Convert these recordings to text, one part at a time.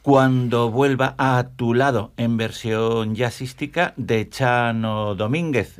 Cuando vuelva a tu lado, en versión jazzística de Chano Domínguez,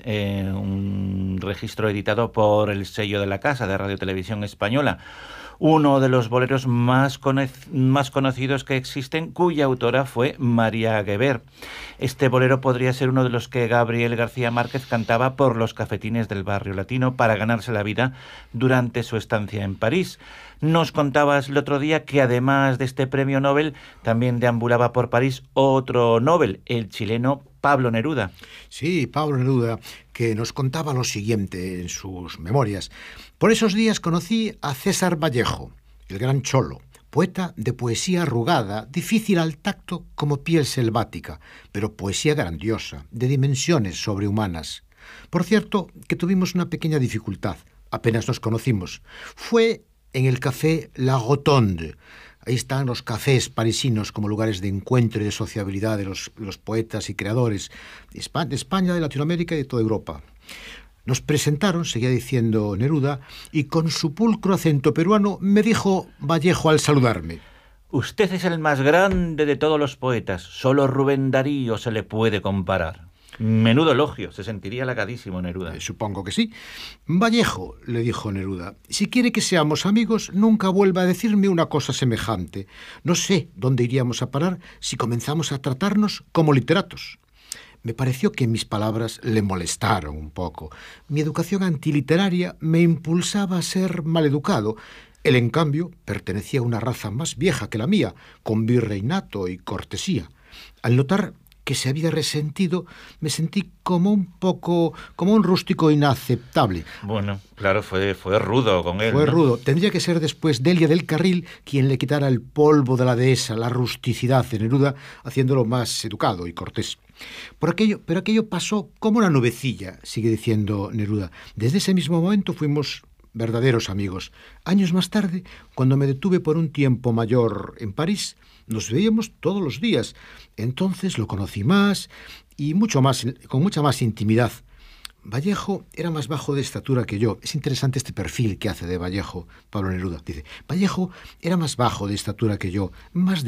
un registro editado por el sello de la Casa de Radio Televisión Española. Uno de los boleros más conocidos que existen, cuya autora fue María Guever. Este bolero podría ser uno de los que Gabriel García Márquez cantaba por los cafetines del barrio latino para ganarse la vida durante su estancia en París. Nos contabas el otro día que además de este premio Nobel, también deambulaba por París otro Nobel, el chileno Pablo Neruda. Sí, Pablo Neruda, que nos contaba lo siguiente en sus memorias. Por esos días conocí a César Vallejo, el gran cholo, poeta de poesía arrugada, difícil al tacto como piel selvática, pero poesía grandiosa, de dimensiones sobrehumanas. Por cierto, que tuvimos una pequeña dificultad, apenas nos conocimos. Fue en el café La Rotonde. Ahí están los cafés parisinos como lugares de encuentro y de sociabilidad de los poetas y creadores de España, de Latinoamérica y de toda Europa. Nos presentaron, seguía diciendo Neruda, y con su pulcro acento peruano me dijo Vallejo al saludarme: Usted es el más grande de todos los poetas, solo Rubén Darío se le puede comparar. Menudo elogio, se sentiría halagadísimo Neruda. Supongo que sí. Vallejo, le dijo Neruda, si quiere que seamos amigos, nunca vuelva a decirme una cosa semejante. No sé dónde iríamos a parar si comenzamos a tratarnos como literatos. Me pareció que mis palabras le molestaron un poco. Mi educación antiliteraria me impulsaba a ser maleducado. Él, en cambio, pertenecía a una raza más vieja que la mía, con virreinato y cortesía. Al notar que se había resentido, me sentí como un rústico inaceptable. Bueno, claro, fue rudo con él. Fue ¿no? rudo. Tendría que ser después Delia del Carril quien le quitara el polvo de la dehesa, la rusticidad de Neruda, haciéndolo más educado y cortés. Pero aquello pasó como una nubecilla, sigue diciendo Neruda. Desde ese mismo momento fuimos verdaderos amigos. Años más tarde, cuando me detuve por un tiempo mayor en París, nos veíamos todos los días. Entonces lo conocí más y mucho más, con mucha más intimidad. Vallejo era más bajo de estatura que yo. Es interesante este perfil que hace de Vallejo Pablo Neruda. Dice, Vallejo era más bajo de estatura que yo, más